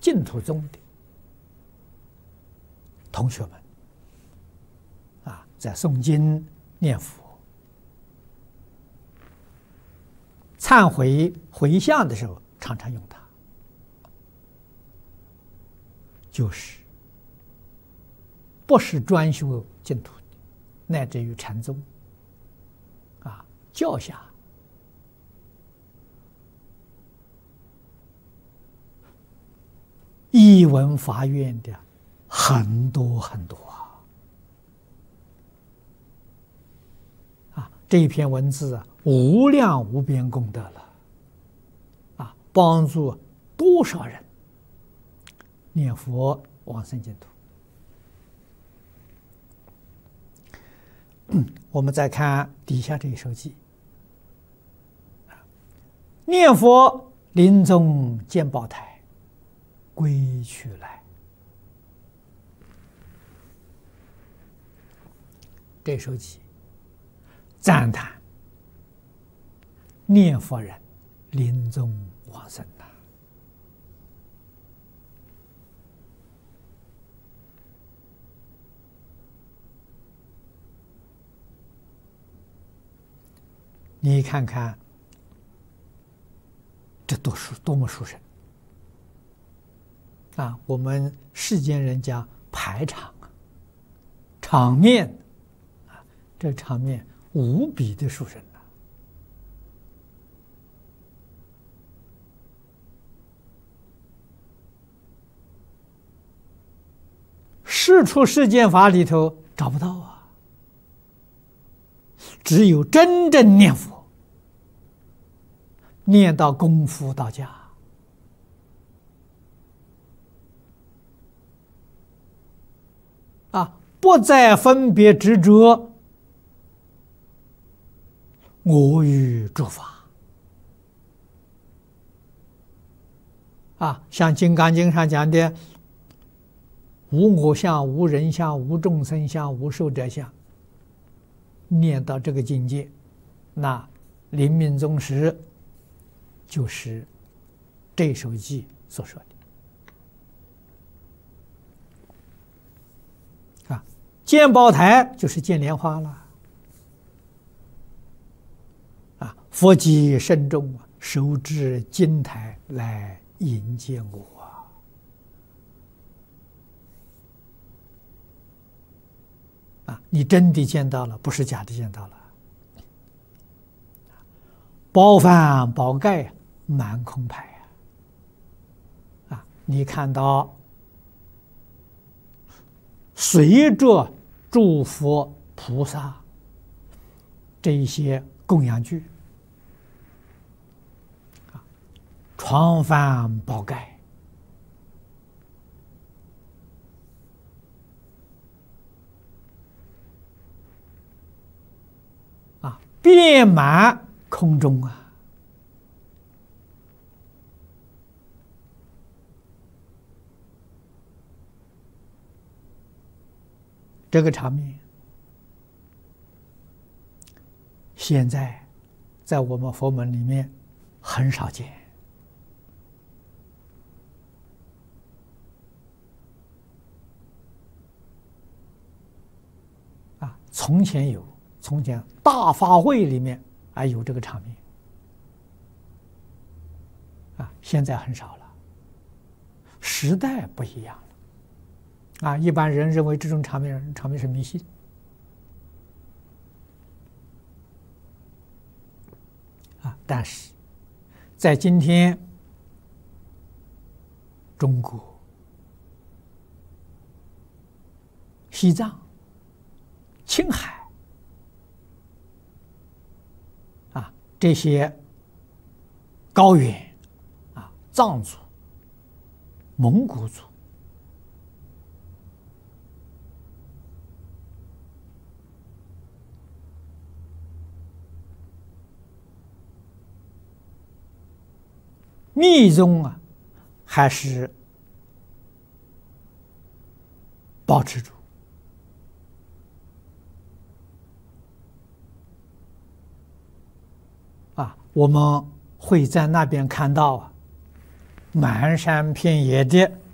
净土宗的同学们在诵经念佛、忏悔回向的时候，常常用它，就是不是专修净土的，乃至于禅宗教下译文法院的很多很多这一篇文字无量无边功德了帮助多少人念佛往生净土。我们再看底下这一首偈：念佛临终见宝台，归去来。这首偈赞叹念佛人临终往生你看看这多么殊胜我们世间人讲排场场面这场面无比的殊胜世出世间法里头找不到只有真正念佛，念到功夫到家不再分别执着我与诸法像《金刚经》上讲的无我相、无人相、无众生相、无寿者相，念到这个境界，那临命终时就是这首偈所说的见宝台就是见莲花了佛即身中手持金台来迎接我你真的见到了，不是假的见到了。宝幡宝盖满空排你看到随着诸佛菩萨这一些供养具床幡宝盖遍满空中这个场面现在在我们佛门里面很少见从前有，从前大法会里面有这个场面现在很少了，时代不一样了一般人认为这种场面是迷信但是在今天中国、西藏、青海这些高原藏族、蒙古族密宗还是保持住我们会在那边看到满山遍野的